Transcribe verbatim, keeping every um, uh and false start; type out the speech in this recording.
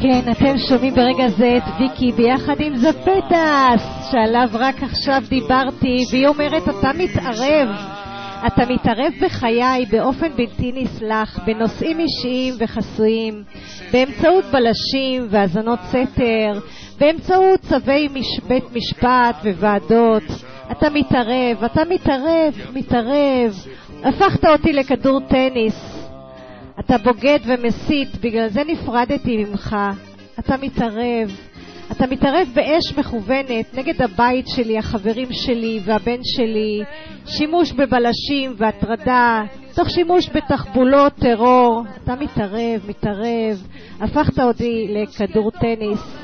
כן, אתם שומעים ברגע זה את ויקי ביחד עם זפטס, שעליו רק עכשיו דיברתי, והיא אומרת, אתה מתערב, אתה מתערב בחיי באופן בלתי נסלח, בנושאים אישיים וחסויים, באמצעות בלשים והזנות סתר, באמצעות צווי מש... בית משפט וועדות. אתה מתערב, אתה מתערב, מתערב, הפכת אותי לכדור טניס. אתה בוגד ומסית, בגלל זה נפרדתי ממך. אתה מתערב. אתה מתערב באש מכוונת נגד הבית שלי, החברים שלי והבן שלי. שימוש בבלשים והטרדה, תוך שימוש בתחבולות טרור. אתה מתערב, מתערב. הפכת אותי לכדור טניס.